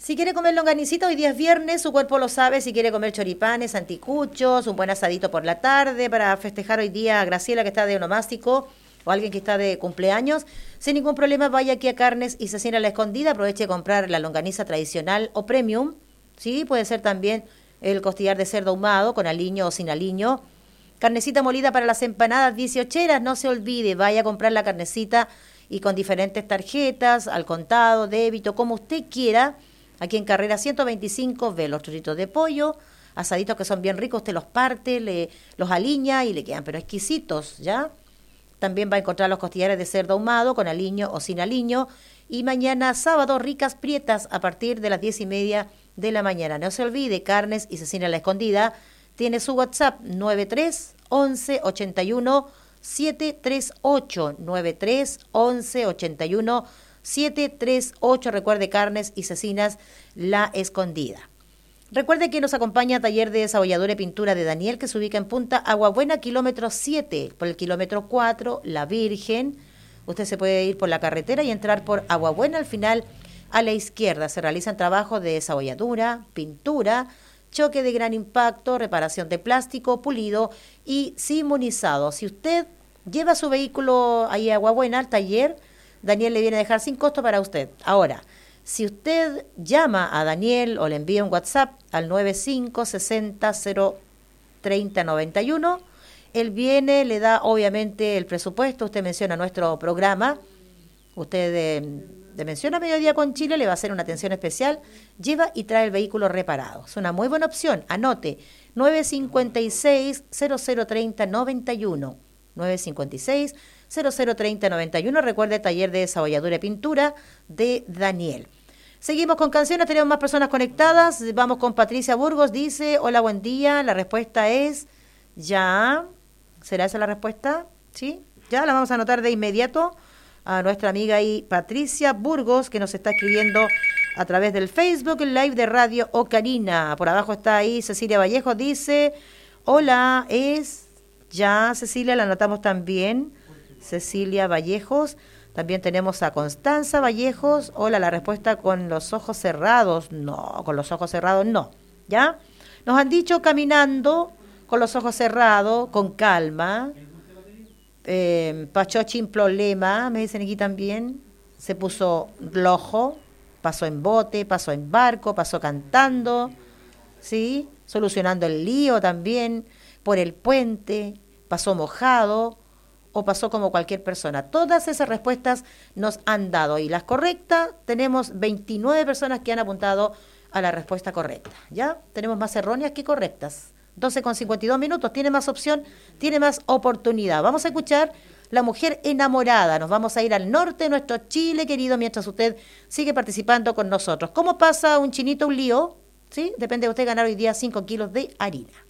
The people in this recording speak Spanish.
Si quiere comer longanicita, hoy día es viernes, su cuerpo lo sabe. Si quiere comer choripanes, anticuchos, un buen asadito por la tarde para festejar hoy día a Graciela, que está de onomástico, o alguien que está de cumpleaños, sin ningún problema vaya aquí a Carnes y Cecina La Escondida. Aproveche de comprar la longaniza tradicional o premium. Sí, puede ser también el costillar de cerdo ahumado con aliño o sin aliño. Carnecita molida para las empanadas 18eras, no se olvide, vaya a comprar la carnecita y con diferentes tarjetas, al contado, débito, como usted quiera. Aquí en Carrera 125 ve los chorritos de pollo, asaditos que son bien ricos, usted los parte, los aliña y le quedan pero exquisitos, ¿ya? También va a encontrar los costillares de cerdo ahumado con aliño o sin aliño. Y mañana sábado, ricas prietas a partir de las 10:30 de la mañana. No se olvide, Carnes y Cecina La Escondida tiene su WhatsApp 93 11 81 738 93 11 81 738. Recuerde, Carnes y Cecinas La Escondida. Recuerde que nos acompaña Taller de Desabolladura y Pintura de Daniel, que se ubica en Punta Aguabuena, kilómetro 7, por el kilómetro 4, La Virgen. Usted se puede ir por la carretera y entrar por Aguabuena, al final a la izquierda. Se realizan trabajos de desabolladura, pintura, choque de gran impacto, reparación de plástico, pulido y simonizado. Si usted lleva su vehículo ahí a Aguabuena, al taller, Daniel le viene a dejar sin costo para usted. Ahora, si usted llama a Daniel o le envía un WhatsApp al 95 60 030 91, él viene, le da obviamente el presupuesto, usted menciona nuestro programa, usted menciona Mediodía con Chile, le va a hacer una atención especial, lleva y trae el vehículo reparado. Es una muy buena opción, anote, 956 0030 91, 956 0030 91, recuerde, Taller de Desabolladura y Pintura de Daniel. Seguimos con canciones, tenemos más personas conectadas. Vamos con Patricia Burgos, dice, hola, buen día. La respuesta es ya. ¿Será esa la respuesta? ¿Sí? Ya la vamos a anotar de inmediato a nuestra amiga ahí, Patricia Burgos, que nos está escribiendo a través del Facebook Live de Radio Ocarina. Por abajo está ahí Cecilia Vallejos, dice, hola, es ya, Cecilia, la anotamos también. Cecilia Vallejos. También tenemos a Constanza Vallejos. Hola, la respuesta con los ojos cerrados. No, con los ojos cerrados no. ¿Ya? Nos han dicho caminando con los ojos cerrados, con calma. Pachochin problema, me dicen aquí también. Se puso rojo, pasó en bote, pasó en barco, pasó cantando, ¿sí? Solucionando el lío también, por el puente, pasó mojado, o pasó como cualquier persona. Todas esas respuestas nos han dado. Y las correctas, tenemos 29 personas que han apuntado a la respuesta correcta. ¿Ya? Tenemos más erróneas que correctas. 12:52, tiene más opción, tiene más oportunidad. Vamos a escuchar La Mujer Enamorada. Nos vamos a ir al norte de nuestro Chile, querido, mientras usted sigue participando con nosotros. ¿Cómo pasa un chinito un lío? ¿Sí? Depende de usted ganar hoy día 5 kilos de harina.